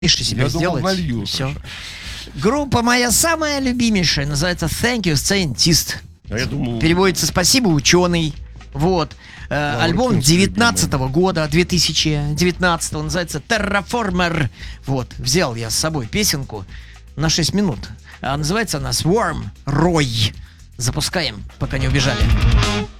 себе Я сделать. думал, налью. Все. Группа моя самая любимейшая, называется Thank You Scientist. А я думал, Переводится «Спасибо, ученый». Вот. Альбом Кингс 19-го года, 2019-го, называется Terraformer. Вот, взял я с собой песенку на 6 минут. Называется она Swarm Roy. Запускаем, пока не убежали.